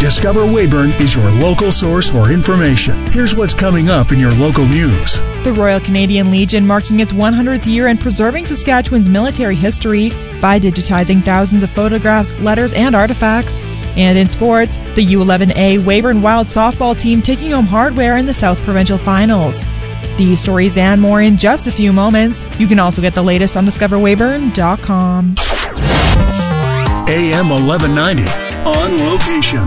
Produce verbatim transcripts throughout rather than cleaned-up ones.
Discover Weyburn is your local source for information. Here's what's coming up in your local news. The Royal Canadian Legion marking its one hundredth year and preserving Saskatchewan's military history by digitizing thousands of photographs, letters, and artifacts. And in sports, the U eleven A Weyburn Wild softball team taking home hardware in the South Provincial Finals. These stories and more in just a few moments. You can also get the latest on discover weyburn dot com. A M eleven ninety, on location.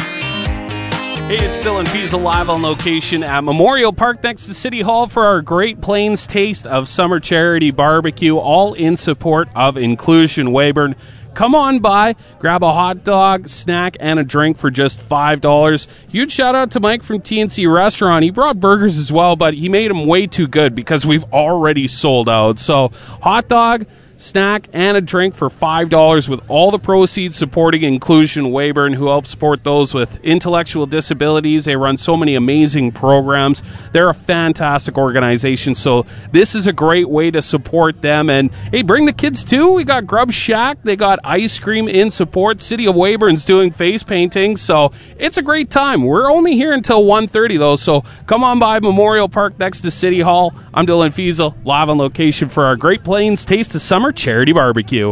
Hey, it's Dylan Fiesel live on location at Memorial Park next to City Hall for our Great Plains Taste of Summer Charity Barbecue, all in support of Inclusion Weyburn. Come on by, grab a hot dog, snack, and a drink for just five dollars. Huge shout out to Mike from T N C Restaurant. He brought burgers as well, but he made them way too good because we've already sold out. So, hot dog, snack, and a drink for five dollars with all the proceeds supporting Inclusion Weyburn, who helps support those with intellectual disabilities. They run so many amazing programs. They're a fantastic organization, so this is a great way to support them. And hey, bring the kids too. We got Grub Shack. They got ice cream in support. City of Weyburn's doing face painting, so it's a great time. We're only here until one thirty though, so come on by Memorial Park next to City Hall. I'm Dylan Fiesel, live on location for our Great Plains Taste of Summer Charity Barbecue.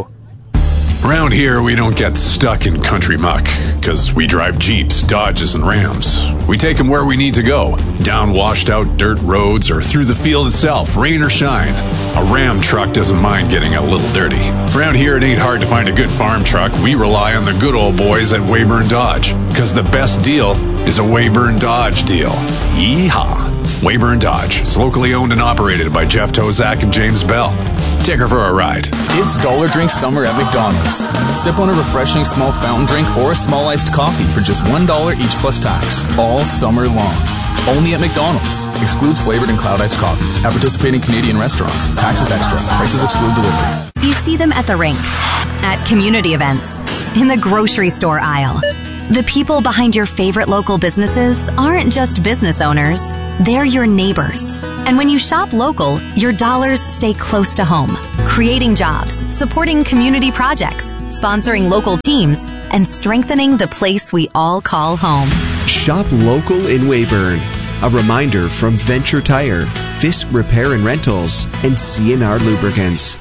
Around here, we don't get stuck in country muck, because we drive Jeeps, Dodges, and Rams. We take them where we need to go, down washed-out dirt roads or through the field itself, rain or shine. A Ram truck doesn't mind getting a little dirty. Around here, it ain't hard to find a good farm truck. We rely on the good old boys at Weyburn Dodge, because the best deal is a Weyburn Dodge deal. Yeehaw! Weyburn Dodge is locally owned and operated by Jeff Tozak and James Bell. Take her for a ride. It's Dollar Drink Summer at McDonald's. Sip on a refreshing small fountain drink or a small iced coffee for just one dollar each plus tax, all summer long. Only at McDonald's. Excludes flavored and cloud iced coffees at participating Canadian restaurants. Taxes extra. Prices exclude delivery. You see them at the rink, at community events, in the grocery store aisle. The people behind your favorite local businesses aren't just business owners. They're your neighbors. And when you shop local, your dollars stay close to home, creating jobs, supporting community projects, sponsoring local teams, and strengthening the place we all call home. Shop local in Weyburn. A reminder from Venture Tire, Fisk Repair and Rentals, and C and R Lubricants.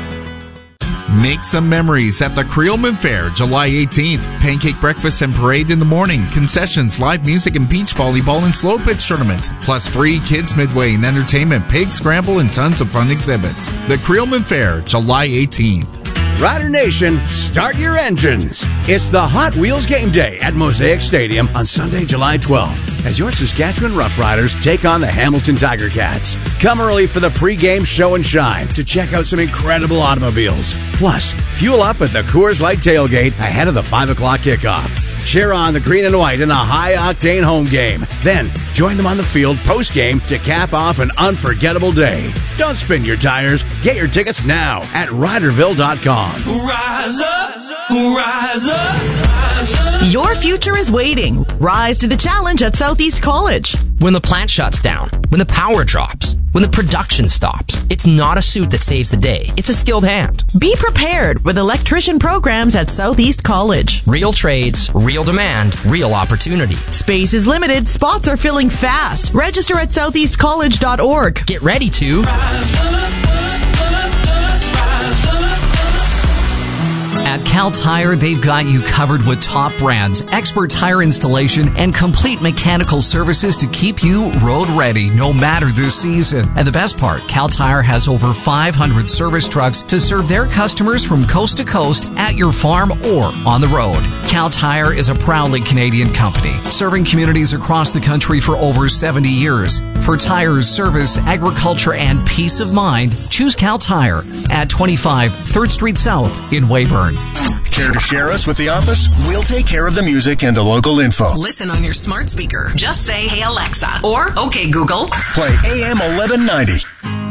Make some memories at the Creelman Fair, July eighteenth. Pancake breakfast and parade in the morning. Concessions, live music, and beach volleyball and slow pitch tournaments. Plus free kids midway and entertainment, pig scramble, and tons of fun exhibits. The Creelman Fair, July eighteenth. Rider Nation, start your engines. It's the Hot Wheels Game Day at Mosaic Stadium on Sunday, July twelfth, as your Saskatchewan Roughriders take on the Hamilton Tiger Cats. Come early for the pre-game show and shine to check out some incredible automobiles. Plus, fuel up at the Coors Light tailgate ahead of the five o'clock kickoff. Cheer on the green and white in a high-octane home game. Then, join them on the field post-game to cap off an unforgettable day. Don't spin your tires. Get your tickets now at Riderville dot com. Rise up, rise up, rise up. Your future is waiting. Rise to the challenge at Southeast College. When the plant shuts down, when the power drops, when the production stops, it's not a suit that saves the day. It's a skilled hand. Be prepared with electrician programs at Southeast College. Real trades, real demand, real opportunity. Space is limited. Spots are filling fast. Register at southeast college dot org. Get ready to Rise up, rise up, rise up. At Cal Tire, they've got you covered with top brands, expert tire installation, and complete mechanical services to keep you road ready no matter the season. And the best part, Cal Tire has over five hundred service trucks to serve their customers from coast to coast at your farm or on the road. Cal Tire is a proudly Canadian company, serving communities across the country for over seventy years. For tires, service, agriculture, and peace of mind, choose Cal Tire at twenty-five third Street South in Weyburn. Care to share us with the office? We'll take care of the music and the local info. Listen on your smart speaker. Just say, "Hey Alexa," or "Okay Google." Play A M eleven ninety.